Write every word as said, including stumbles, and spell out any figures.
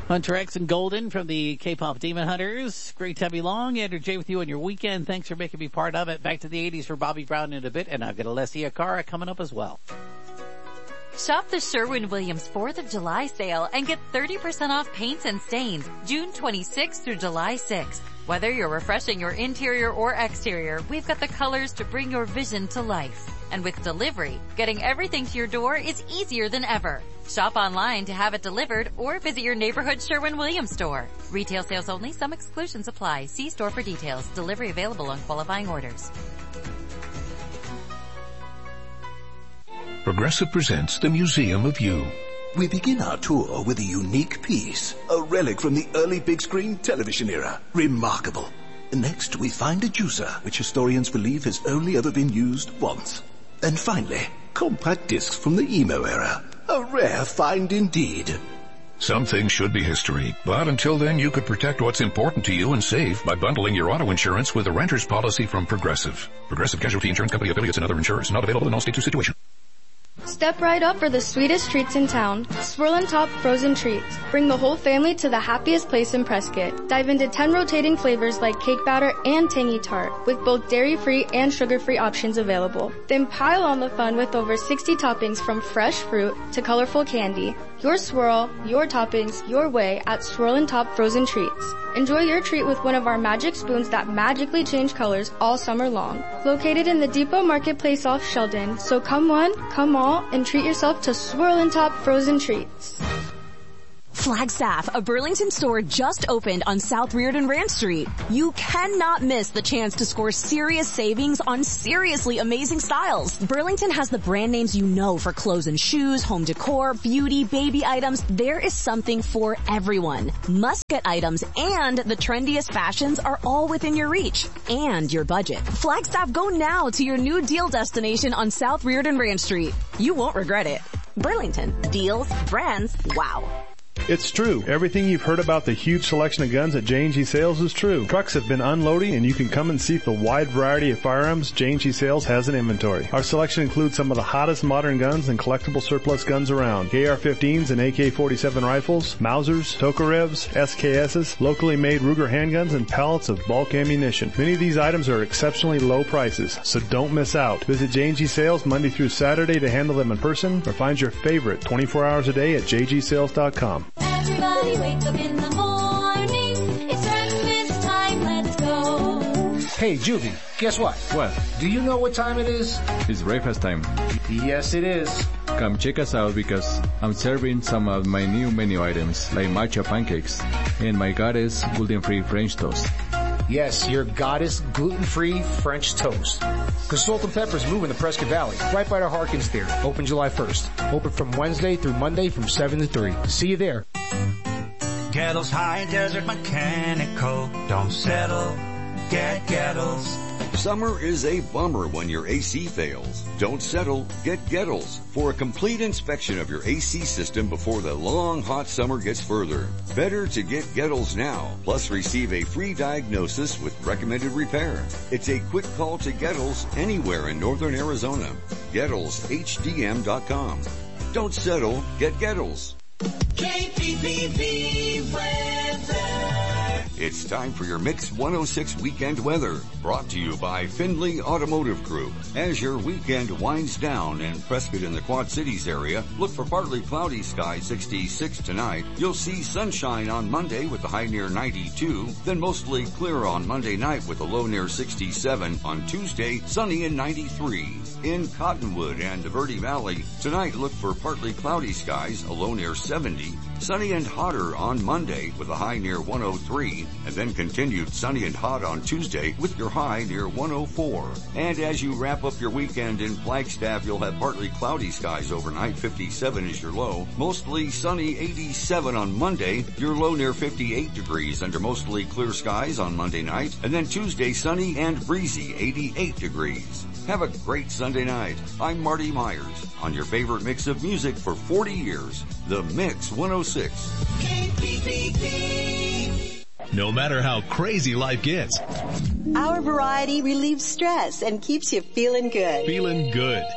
Hunter X and Golden from the K-pop Demon Hunters. Great to have you along. Andrew J with you on your weekend. Thanks for making me part of it. Back to the eighties for Bobby Brown in a bit, and I've got Alessia Cara coming up as well. Shop the Sherwin-Williams fourth of July sale and get thirty percent off paints and stains June twenty-sixth through July sixth. Whether you're refreshing your interior or exterior, we've got the colors to bring your vision to life. And with delivery, getting everything to your door is easier than ever. Shop online to have it delivered or visit your neighborhood Sherwin-Williams store. Retail sales only. Some exclusions apply. See store for details. Delivery available on qualifying orders. Progressive presents the Museum of You. We begin our tour with a unique piece, a relic from the early big screen television era. Remarkable. Next, we find a juicer, which historians believe has only ever been used once. And finally, compact discs from the emo era. A rare find indeed. Some things should be history, but until then you could protect what's important to you and save by bundling your auto insurance with a renter's policy from Progressive. Progressive Casualty Insurance Company affiliates and other insurers. Not available in all states or situations. Step right up for the sweetest treats in town. Swirl and Top Frozen Treats. Bring the whole family to the happiest place in Prescott. Dive into ten rotating flavors like cake batter and tangy tart, with both dairy-free and sugar-free options available. Then pile on the fun with over sixty toppings from fresh fruit to colorful candy. Your swirl, your toppings, your way at Swirl and Top Frozen Treats. Enjoy your treat with one of our magic spoons that magically change colors all summer long. Located in the Depot Marketplace off Sheldon, so come one, come all, and treat yourself to Swirl and Top Frozen Treats. Flagstaff, a Burlington store just opened on South Reardon Ranch Street. You cannot miss the chance to score serious savings on seriously amazing styles. Burlington has the brand names you know for clothes and shoes, home decor, beauty, baby items. There is something for everyone. Must-get items and the trendiest fashions are all within your reach and your budget. Flagstaff, go now to your new deal destination on South Reardon Ranch Street. You won't regret it. Burlington. Deals, brands, wow. It's true. Everything you've heard about the huge selection of guns at J and G Sales is true. Trucks have been unloading, and you can come and see the wide variety of firearms J and G Sales has in inventory. Our selection includes some of the hottest modern guns and collectible surplus guns around. A R fifteens and A K forty-seven rifles, Mausers, Tokarevs, S K Ss, locally made Ruger handguns, and pallets of bulk ammunition. Many of these items are exceptionally low prices, so don't miss out. Visit J and G Sales Monday through Saturday to handle them in person, or find your favorite twenty-four hours a day at j g sales dot com. Everybody wake up in the morning. It's breakfast time, let's go. Hey, Juvie, guess what? What? Do you know what time it is? It's breakfast time. Yes, it is. Come check us out because I'm serving some of my new menu items like matcha pancakes and my goddess gluten-free French toast. Yes, your goddess gluten-free French toast. Because Salt and Pepper's moving to Prescott Valley, right by the Harkins Theater. Open July first. Open from Wednesday through Monday from seven to three. See you there. Gettles High Desert Mechanical. Don't settle. Get Gettles. Summer is a bummer when your A C fails. Don't settle, get Gettles for a complete inspection of your A C system before the long hot summer gets further. Better to get Gettles now, plus receive a free diagnosis with recommended repair. It's a quick call to Gettles anywhere in northern Arizona. Gettles H D M dot com. Don't settle, get Gettles. K P P P weather. It's time for your Mix one oh six weekend weather, brought to you by Findlay Automotive Group. As your weekend winds down in Prescott and the Quad Cities area, look for partly cloudy skies, sixty-six tonight. You'll see sunshine on Monday with a high near ninety-two, then mostly clear on Monday night with a low near sixty-seven. On Tuesday, sunny and ninety-three. In Cottonwood and the Verde Valley, tonight look for partly cloudy skies, a low near seventy. Sunny and hotter on Monday with a high near one oh three, and then continued sunny and hot on Tuesday with your high near one oh four. And as you wrap up your weekend in Flagstaff, you'll have partly cloudy skies overnight, fifty-seven is your low. Mostly sunny, eighty-seven on Monday, your low near fifty-eight degrees under mostly clear skies on Monday night, and then Tuesday sunny and breezy, eighty-eight degrees. Have a great Sunday night. I'm Marty Myers on your favorite mix of music for forty years, The Mix one oh six. K P P P. No matter how crazy life gets, our variety relieves stress and keeps you feeling good. Feeling good.